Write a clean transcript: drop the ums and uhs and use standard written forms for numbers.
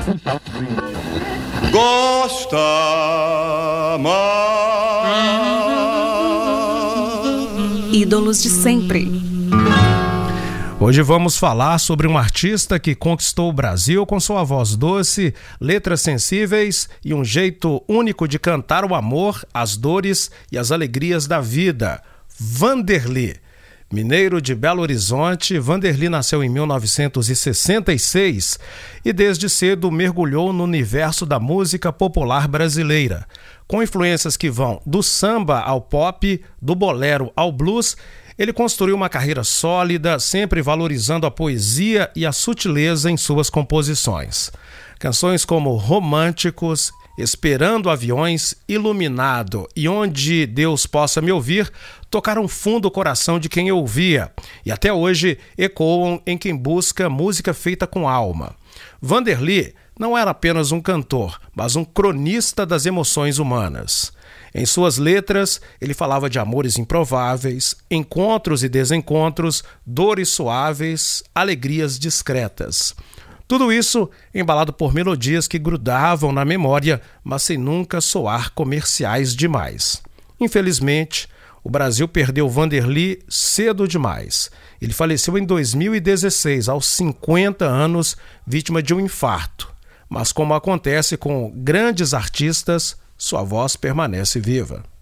Gosta mais. Ídolos de sempre. Hoje vamos falar sobre um artista que conquistou o Brasil com sua voz doce, letras sensíveis e um jeito único de cantar o amor, as dores e as alegrias da vida. Vanderly. Mineiro de Belo Horizonte, Vanderly nasceu em 1966 e desde cedo mergulhou no universo da música popular brasileira. Com influências que vão do samba ao pop, do bolero ao blues, ele construiu uma carreira sólida, sempre valorizando a poesia e a sutileza em suas composições. Canções como Românticos, Esperando Aviões, Iluminado e Onde Deus Possa Me Ouvir tocaram fundo o coração de quem ouvia e até hoje ecoam em quem busca música feita com alma. Vanderly não era apenas um cantor, mas um cronista das emoções humanas. Em suas letras, ele falava de amores improváveis, encontros e desencontros, dores suaves, alegrias discretas. Tudo isso embalado por melodias que grudavam na memória, mas sem nunca soar comerciais demais. Infelizmente, o Brasil perdeu Vanderly cedo demais. Ele faleceu em 2016, aos 50 anos, vítima de um infarto. Mas como acontece com grandes artistas, sua voz permanece viva.